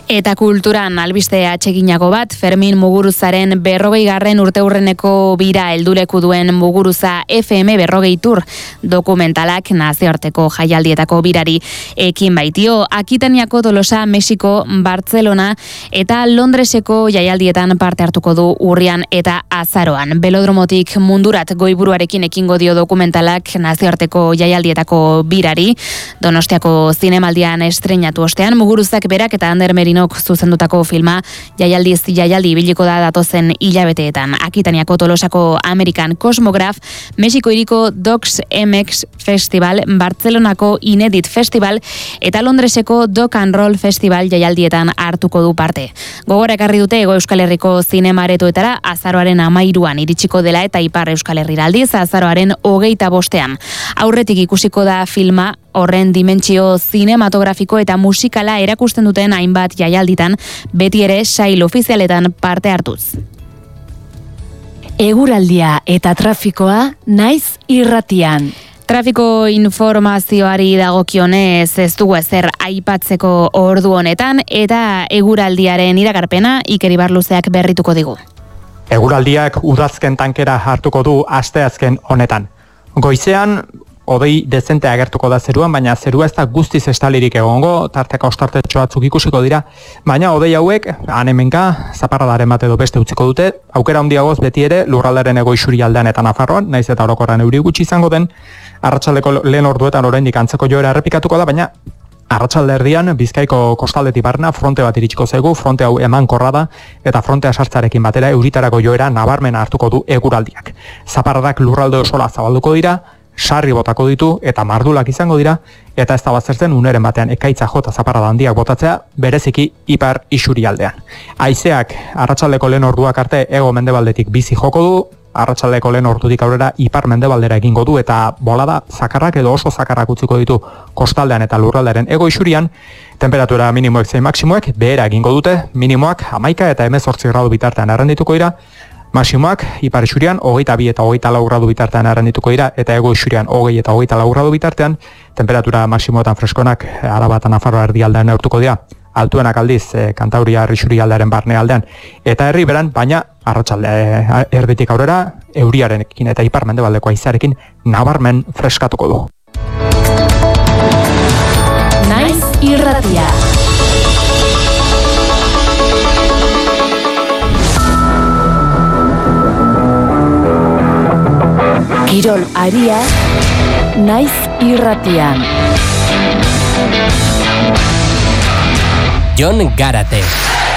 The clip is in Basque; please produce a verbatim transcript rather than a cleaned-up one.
Eta kulturan albiste atseginago bat, Fermin Muguruzaren berrogeigarren urteurreneko bira helduleku duen Muguruza F M berrogei tur dokumentalak nazioarteko jaialdietako birari ekin baitio. Akitaniako, Tolosa, Mexiko, Bartzelona eta Londreseko jaialdietan parte hartuko du urrian eta azaroan. Belodromotik mundurat goiburuarekin ekingo dio dokumentalak nazioarteko jaialdietako birari. Donostiako zinemaldian estreinatu ostean, Muguruzak berak eta Ander Merino zuzendutako filma jaialdiz jaialdi ibiliko da datozen hilabeteetan. Akitaniako, Tolosako American Cosmograph, Mexiko hiriko Docs M X Festival, Bartzelonako Inedit Festival eta Londreseko Doc and Roll Festival jaialdietan hartuko du parte. Gogora ekarri dute Hego Euskal Herriko zinemaretoetara azaroaren amairuan iritsiko dela eta Ipar Euskal Herrira aldiz azaroaren hogeita bostean. Aurretik ikusiko da filma horren dimentsio zinematografiko eta musikala erakusten duten hainbat jaialditan, beti ere sail ofizialetan parte hartuz. Eguraldia eta trafikoa naiz irratian. Trafiko informazioari dagokionez ez dugu ezer aipatzeko ordu honetan eta eguraldiaren iragarpena Iker Ibarluzeak berrituko digu. Eguraldiak udazken tankera hartuko du asteazken honetan. Goizean hodei dezente agertuko da zeruan, baina zerua ez da guztiz estalirik egongo, tarteka ostartetxo batzuk ikusiko dira, baina hodei hauek, hanemenka, zaparradaren bat edo beste utziko dute, aukera handiagoz beti ere lurraldaren egoisuri aldean eta Nafarroan, naiz eta orokorran euri gutxi izango den, arratsaldeko lehen orduetan oraindik antzeko joera errepikatuko da, baina arratsalde erdian Bizkaiko kostaldetik barna fronte bat iritsiko zaigu, fronte hau emankorra da eta frontea sartzarekin batera euritarako joera nabarmena hartuko du eguraldiak. Zaparradak lurralde osola zabalduko dira, sarri botako ditu eta mardulak izango dira, eta ez da baztertzen uneren batean ekaitza jota zaparrada handiak botatzea, bereziki ipar isurialdean. Haizeak arratsaldeko lehen orduak arte hego mendebaldetik bizi joko du, arratsaldeko lehen ordutik aurrera ipar mendebaldera egingo du eta bolada zakarrak edo oso zakarrak utziko ditu kostaldean eta lurraldearen hego isurian. Temperatura minimoek zein maksimoek behera egingo dute, minimoak hamaika eta hemezortzi gradu bitartean errendituko dira, maximoak ipar isurian hogeita bi eta hogeita lau gradu bitartean errendituko dira eta hego isurian hogei eta hogeita lau gradu bitartean. Temperatura maximoetan freskonak Araba eta Nafarroa erdialdean neurtuko dira, altuenak aldiz e, Kantauria herri aldearen barne aldean eta herri beran, baina arratsalde e, erditik aurrera euriarekin eta ipar mendebaldeko haizearekin nabarmen freskatuko du. Naiz irratia. Kirol aria, naiz irratian. Jon Garate.